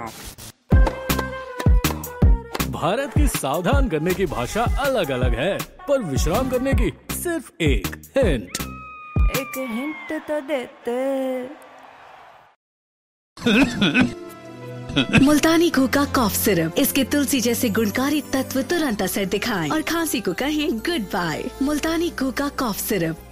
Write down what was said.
भारत की सावधान करने की भाषा अलग अलग है, पर विश्राम करने की सिर्फ एक हिंट तो देते। मुल्तानी घोका कॉफ सिरप, इसके तुलसी जैसे गुणकारी तत्व तुरंत असर दिखाएं और खांसी को कहें गुड बाय। मुल्तानी घोका कॉफ सिरप।